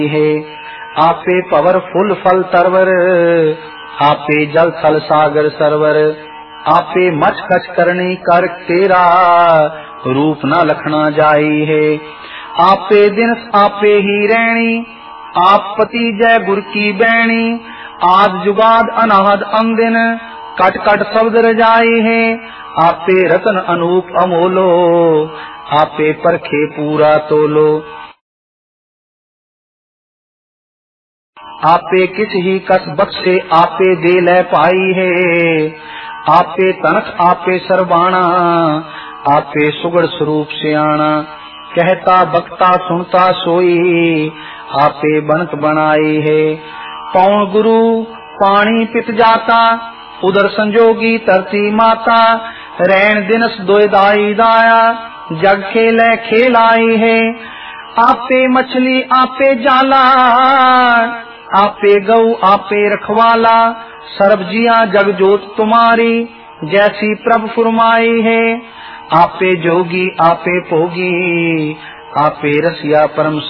है। आपे power full फल तरवर, आपे जल थल सागर सरवर, आपे मच कछ करनी कर तेरा, रूप न लखना जाई है। आपे दिन आपे ही रहनी, आप पति जय गुर की बैणी, आद जुगाद अनाहद अंदिन, कट कट शब्द रजाई है। आपे रतन अनूप अमोलो, आपे परखे पूरा तोलो। आपे किस ही कस बख्शे, आपे दे ले पाई है। आपे तनख आपे सरबाना, आपे सुगढ़ स्वरूप सियाणा, कहता बकता सुनता सोई, आपे बनत बनाई है। पौन गुरु पानी पित जाता, उदर संजोगी धरती माता, रैन दिनस दोयदाई दाया, जग खेले खेल आई है। आपे मछली आपे जाला, आपे गऊ आपे रखवाला, सर्व जिया जग जोत तुम्हारी, जैसी प्रभ फुरमाई है। आपे जोगी आपे भोगी, आपे रसिया परम